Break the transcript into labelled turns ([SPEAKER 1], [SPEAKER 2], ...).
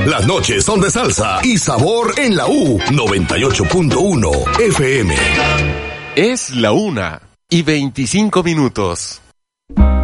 [SPEAKER 1] Las noches son de salsa y sabor en la U 98.1 FM.
[SPEAKER 2] Es la 1:25.